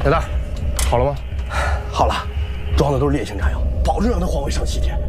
老大，好了吗？ 好了，装的都是烈性炸药，保证让他还回上西天。